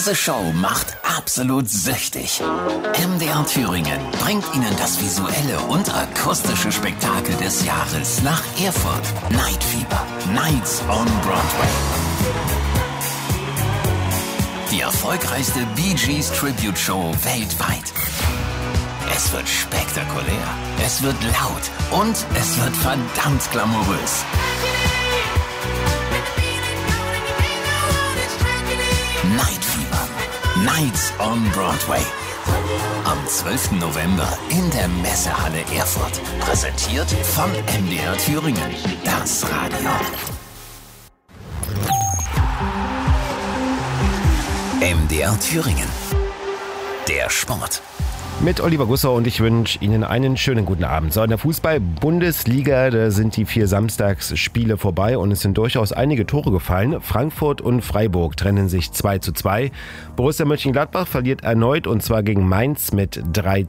Diese Show macht absolut süchtig. MDR Thüringen bringt Ihnen das visuelle und akustische Spektakel des Jahres nach Erfurt. Night Fever. Nights on Broadway. Die erfolgreichste Bee Gees Tribute Show weltweit. Es wird spektakulär, es wird laut und es wird verdammt glamourös. Night Fever. Nights on Broadway. Am 12. November in der Messehalle Erfurt. Präsentiert von MDR Thüringen. Das Radio. MDR Thüringen. Der Sport. Mit Oliver Gusser und ich wünsche Ihnen einen schönen guten Abend. So, in der Fußball-Bundesliga, da sind die 4 Samstagsspiele vorbei und es sind durchaus einige Tore gefallen. Frankfurt und Freiburg trennen sich 2:2. Borussia Mönchengladbach verliert erneut und zwar gegen Mainz mit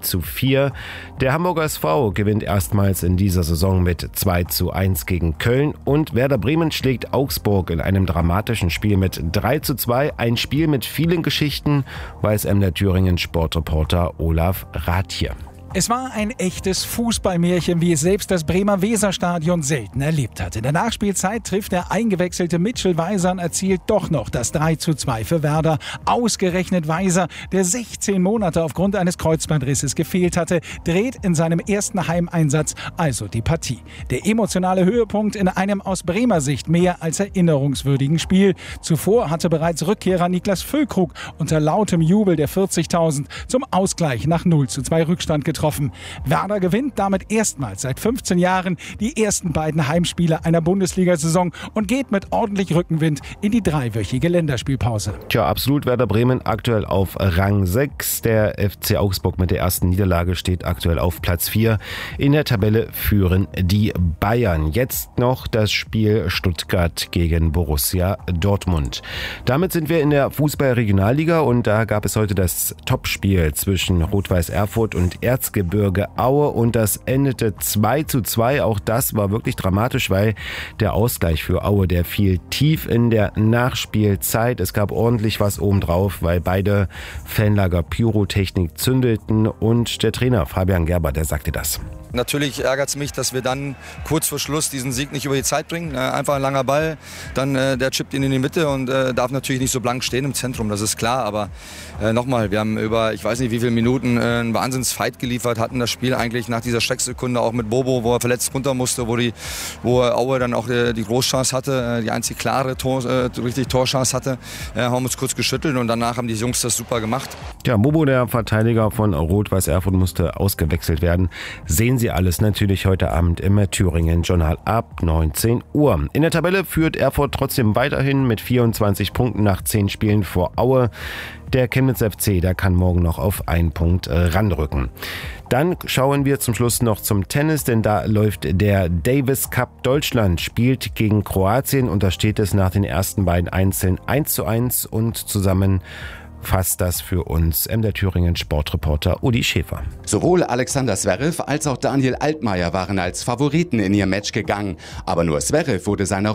3:4. Der Hamburger SV gewinnt erstmals in dieser Saison mit 2:1 gegen Köln und Werder Bremen schlägt Augsburg in einem dramatischen Spiel mit 3:2. Ein Spiel mit vielen Geschichten, weiß MDR Thüringen Sportreporter Olaf Rath. Es war ein echtes Fußballmärchen, wie es selbst das Bremer Weserstadion selten erlebt hat. In der Nachspielzeit trifft der eingewechselte Mitchell Weiser und erzielt doch noch das 3:2 für Werder. Ausgerechnet Weiser, der 16 Monate aufgrund eines Kreuzbandrisses gefehlt hatte, dreht in seinem ersten Heimeinsatz also die Partie. Der emotionale Höhepunkt in einem aus Bremer Sicht mehr als erinnerungswürdigen Spiel. Zuvor hatte bereits Rückkehrer Niklas Füllkrug unter lautem Jubel der 40.000 zum Ausgleich nach 0:2 Rückstand getroffen. Werder gewinnt damit erstmals seit 15 Jahren die ersten beiden Heimspiele einer Bundesliga-Saison und geht mit ordentlich Rückenwind in die 3-wöchige Länderspielpause. Tja, absolut. Werder Bremen aktuell auf Rang 6. Der FC Augsburg mit der ersten Niederlage steht aktuell auf Platz 4. In der Tabelle führen die Bayern. Jetzt noch das Spiel Stuttgart gegen Borussia Dortmund. Damit sind wir in der Fußball-Regionalliga und da gab es heute das Topspiel zwischen Rot-Weiß Erfurt und Erzgebirge Aue und das endete 2:2. Auch das war wirklich dramatisch, weil der Ausgleich für Aue, der fiel tief in der Nachspielzeit. Es gab ordentlich was obendrauf, weil beide Fanlager Pyrotechnik zündeten und der Trainer Fabian Gerber, der sagte das. Natürlich ärgert es mich, dass wir dann kurz vor Schluss diesen Sieg nicht über die Zeit bringen. Einfach ein langer Ball, dann der chippt ihn in die Mitte und darf natürlich nicht so blank stehen im Zentrum, das ist klar. Aber nochmal, wir haben über, ich weiß nicht wie viele Minuten, einen Wahnsinnsfight geliefert, hatten das Spiel eigentlich nach dieser Schrecksekunde auch mit Bobo, wo er verletzt runter musste, wo Aue dann auch die Großchance hatte, die einzig klare Torchance hatte. Haben uns kurz geschüttelt und danach haben die Jungs das super gemacht. Ja, Bobo, der Verteidiger von Rot-Weiß Erfurt, musste ausgewechselt werden. Sehen Sie alles natürlich heute Abend im Thüringen-Journal ab 19 Uhr. In der Tabelle führt Erfurt trotzdem weiterhin mit 24 Punkten nach 10 Spielen vor Aue. Der Chemnitz FC, der kann morgen noch auf 1 Punkt ranrücken. Dann schauen wir zum Schluss noch zum Tennis, denn da läuft der Davis Cup. Deutschland spielt gegen Kroatien und da steht es nach den ersten beiden Einzeln 1:1 und zusammen fasst das für uns MDR Thüringen Sportreporter Uli Schäfer. Sowohl Alexander Zverev als auch Daniel Altmaier waren als Favoriten in ihr Match gegangen. Aber nur Zverev wurde seiner